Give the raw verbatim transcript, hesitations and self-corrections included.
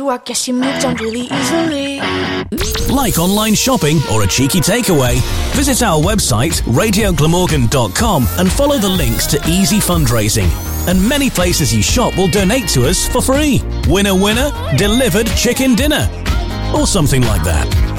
I guess you moved on really easily. Like online shopping or a cheeky takeaway? Visit our website, radio glamorgan dot com, and follow the links to easy fundraising. And many places you shop will donate to us for free. Winner, winner, delivered chicken dinner. Or something like that.